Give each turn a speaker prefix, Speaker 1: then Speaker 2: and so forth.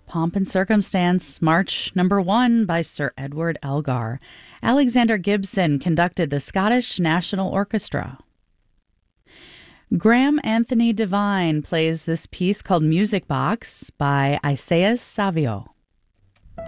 Speaker 1: Pomp and Circumstance, March number 1 by Sir Edward Elgar. Alexander Gibson conducted the Scottish National Orchestra. Graham Anthony Devine plays this piece called Music Box by Isaias Savio.